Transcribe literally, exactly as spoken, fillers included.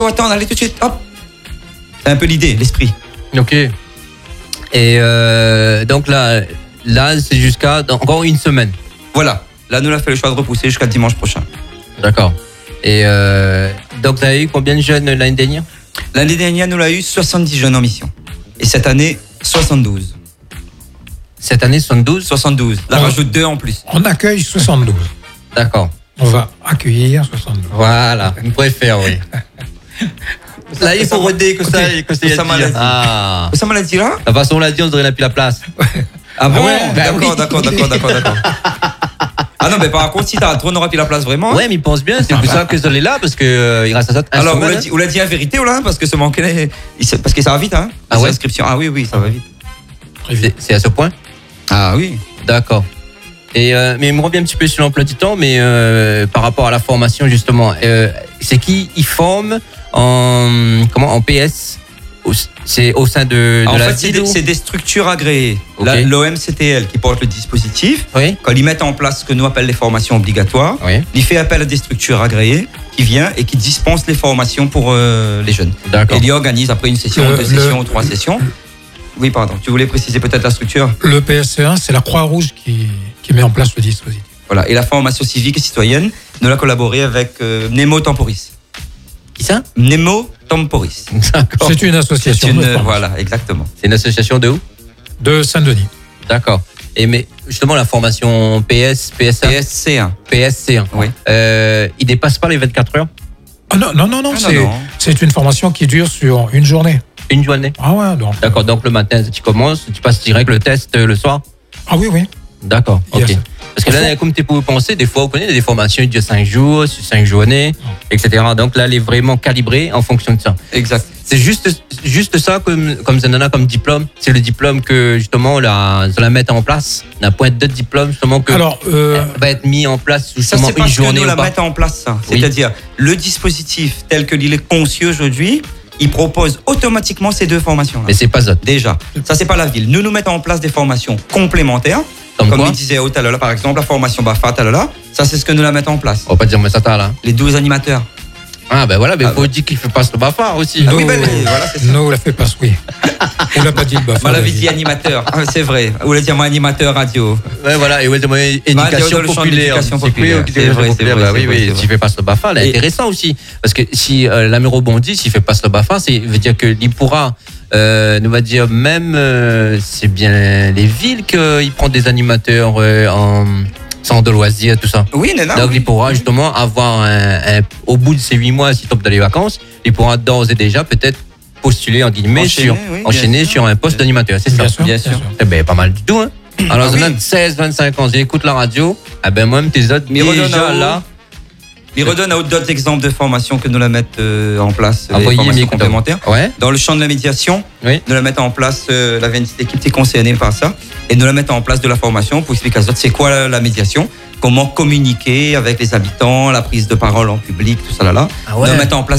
faut attendre, allez tout de suite, hop. C'est un peu l'idée, l'esprit. Ok. Et euh, donc là, là c'est jusqu'à encore une semaine. Voilà. Là, nous, on a fait le choix de repousser jusqu'à dimanche prochain. D'accord. Et euh, donc, vous avez eu combien de jeunes l'année dernière? L'année dernière, nous l'avons eu soixante-dix jeunes en mission. Et cette année, soixante-douze. Cette année, soixante-douze soixante-douze. Là, on rajoute deux en plus. On accueille soixante-douze. D'accord. On va accueillir soixante-douze. Voilà, on pourrait faire, oui. Là, il faut roder que ça, que c'est ça m'a dit. Ah. Ça m'a dit là. De toute façon, on l'a dit, on ne donnerait plus la place. Ah bon? ouais, bah D'accord, oui. d'accord, d'accord, d'accord, d'accord. Ah non, mais par contre, si t'as trop, on n'aura plus la place vraiment. Ouais, mais il pense bien, c'est pour ça que je l'ai là, parce que euh, il reste à ça. Alors, on l'a dit, on l'a dit la vérité, ou là, parce que ce manquait, parce que ça va vite, hein. Ah ouais. L'inscription. Ah oui, oui, ça va vite. C'est, c'est à ce point. Ah oui. D'accord. Et euh, mais il me revient un petit peu sur l'emploi du temps, mais euh, par rapport à la formation justement, euh, c'est qui ils forment en comment en P S? C'est au sein de, de en la fait, c'est ville des, ou... c'est des structures agréées. Okay. L'O M C T L qui porte le dispositif, oui. quand ils mettent en place ce que nous appelons les formations obligatoires, Oui. il fait appel à des structures agréées qui viennent et qui dispensent les formations pour euh, les jeunes. D'accord. Et ils organisent après une session, Le- deux le- sessions ou trois sessions. Oui, pardon. Tu voulais préciser peut-être la structure? Le P S C un, c'est la Croix-Rouge qui, qui met en place le dispositif. Voilà. Et la formation civique et citoyenne, nous l'a collaboré avec euh, Nemo Temporis. Qui ça? Nemo Temporis. D'accord. C'est une association C'est une, de formation. voilà, exactement. C'est une association de où? De Saint-Denis. D'accord. Et mais justement la formation P S, P S A, P S C un. P S C un. Oui. Euh, il dépasse pas les vingt-quatre heures? Ah non, non, non, non, Ah, c'est, non, non. c'est une formation qui dure sur une journée. Une journée. Ah ouais, donc. D'accord. Donc le matin tu commences, tu passes direct le test euh, le soir. Ah oui, oui. D'accord. Yes. Ok. Parce que là, comme tu peux penser, des fois, on connaît des formations de cinq jours, sur cinq journées, et cetera. Donc là, elle est vraiment calibrée en fonction de ça. Exact. C'est juste, juste ça comme, comme Zanana, comme diplôme. C'est le diplôme que, justement, la, la mettre en place. La pointe de diplôme, justement, que Alors, euh, va être mis en place, Ça, justement, c'est une parce que journée nous ou la pas. mettons en place, ça. Oui. C'est-à-dire, le dispositif tel qu'il est conçu aujourd'hui, il propose automatiquement ces deux formations-là. Mais c'est pas ça. Déjà, ça, c'est pas la ville. Nous, nous mettons en place des formations complémentaires. Comme, Comme quoi il disait tout à l'heure, par exemple, la formation BAFA, talala, ça, c'est ce que nous la mettons en place. On va pas dire, mais ça t'a là. Les douze animateurs. Ah, ben voilà, mais il Ah, faut dire qu'il fait pas le bafard aussi. Ah oui, nous, ben, voilà, c'est ça. nous, on l'a fait pas, oui. On l'a pas dit le bafard. Moi, l'avait dit animateur. Ah, c'est vrai. Vous voulez dire, moi, animateur radio. Ouais, voilà, et ouais, moi, Radio éducation dans le champ de populaire. l'éducation populaire. Oui, C'est vrai, c'est vrai, bah c'est oui, vrai, oui, c'est tu vrai. fais pas ce BAFA, là, Et- intéressant aussi. Parce que si euh, l'ami rebondit, s'il fait pas ce BAFA, c'est veut dire que il pourra, euh, nous va dire même, euh, c'est bien les villes qu'il prend des animateurs euh, en centre de loisirs, tout ça. Oui, Nena. Donc oui. il pourra justement avoir un, un- au bout de ces huit mois, s'il tombe dans les vacances, il pourra d'ores et déjà peut-être postuler en guillemets Enchaîner, sur, oui, bien enchaîner sûr. sur un poste d'animateur, c'est ça. Bien sûr, Bien bien sûr. sûr. Eh ben, pas mal du tout, hein. Alors, Ah oui. Zonan, seize, vingt-cinq ans, j'écoute la radio. Ah ben, moi-même, tes autres, Mais redonne déjà à- là. Il redonne à d'autres exemples de formations que nous la mettons euh, en place, les Envoyez formations mes complémentaires. Ouais. Dans le champ de la médiation, Oui. nous la mettons en place, euh, la V N C équipe est concernée par ça, et nous la mettons en place de la formation pour expliquer à d'autres c'est quoi la, la médiation, comment communiquer avec les habitants, la prise de parole en public, tout ça là là. Ah ouais. Nous la mettons en place